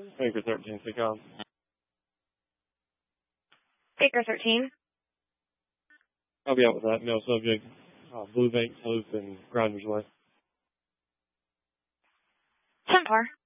Baker 13, take on. Baker 13. I'll be out with that. No subject. Blue Bank, Sloop, and Grinders Way. 10 par.